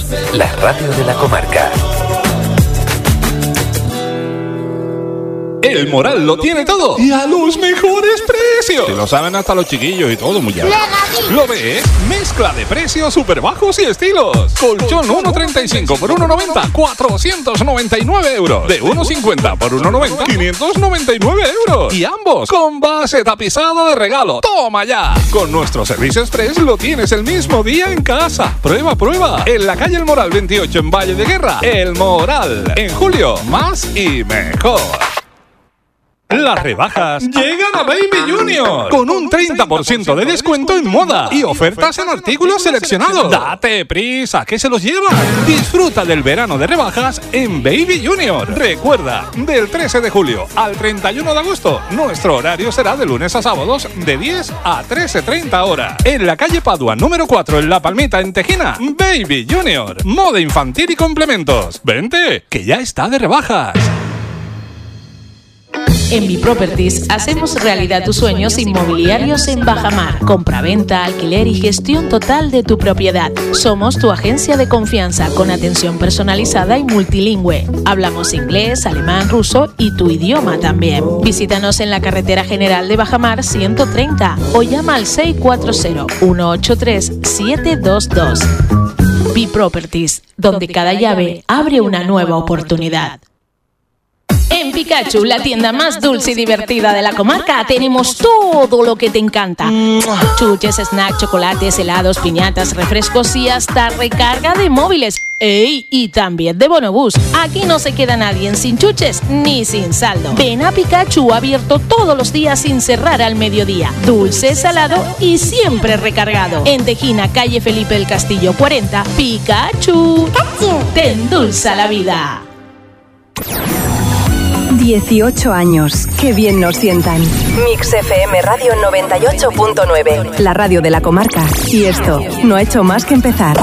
la radio de la comarca. El Moral lo tiene todo y a los mejores precios. Que lo saben hasta los chiquillos y todo, muy bien. ¿Lo ves? Mezcla de precios super bajos y estilos. Colchón 1,35 por 1,90, 499 euros. De 1,50 por 1,90, 599 euros. Y ambos con base tapizada de regalo. ¡Toma ya! Con nuestro servicio express lo tienes el mismo día en casa. Prueba. En la calle El Moral 28 en Valle de Guerra. El Moral. En julio, más y mejor. Las rebajas llegan a Baby Junior con un 30% de descuento en moda y ofertas en artículos seleccionados. Date prisa, que se los llevan. Disfruta del verano de rebajas en Baby Junior. Recuerda, del 13 de julio al 31 de agosto, nuestro horario será de lunes a sábados de 10 a 13:30 horas. En la calle Padua, número 4, en La Palmita, en Tejina. Baby Junior, moda infantil y complementos. Vente, que ya está de rebajas. En Biproperties hacemos realidad tus sueños inmobiliarios en Bajamar. Compraventa, alquiler y gestión total de tu propiedad. Somos tu agencia de confianza con atención personalizada y multilingüe. Hablamos inglés, alemán, ruso y tu idioma también. Visítanos en la carretera general de Bajamar 130 o llama al 640-183-722. Biproperties, donde cada llave abre una nueva oportunidad. En Pikachu, la tienda más dulce y divertida de la comarca, tenemos todo lo que te encanta. Chuches, snacks, chocolates, helados, piñatas, refrescos y hasta recarga de móviles. ¡Ey! Y también de bonobús. Aquí no se queda nadie sin chuches ni sin saldo. Ven a Pikachu, abierto todos los días sin cerrar al mediodía. Dulce, salado y siempre recargado. En Tejina, calle Felipe el Castillo 40, Pikachu. Te endulza la vida. 18 años, qué bien nos sientan. Mix FM Radio 98.9, la radio de la comarca. Y esto no ha hecho más que empezar.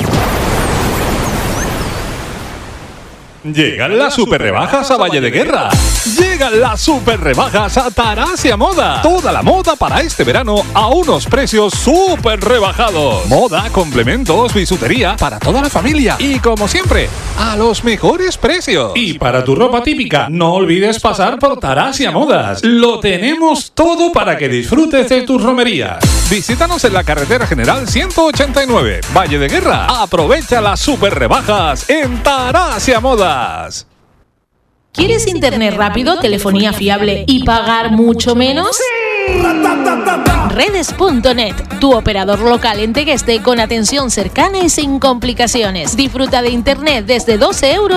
Llegan las super rebajas a Valle de Guerra. Llegan las super rebajas a Tarasia Moda. Toda la moda para este verano a unos precios súper rebajados. Moda, complementos, bisutería para toda la familia. Y como siempre, a los mejores precios. Y para tu ropa típica, no olvides pasar por Tarasia Modas. Lo tenemos todo para que disfrutes de tus romerías. Visítanos en la carretera general 189, Valle de Guerra. Aprovecha las super rebajas en Tarasia Modas. ¿Quieres internet rápido, telefonía fiable y pagar mucho menos? ¡Sí! Redes.net, tu operador local en Tegueste con atención cercana y sin complicaciones. Disfruta de internet desde 12 euros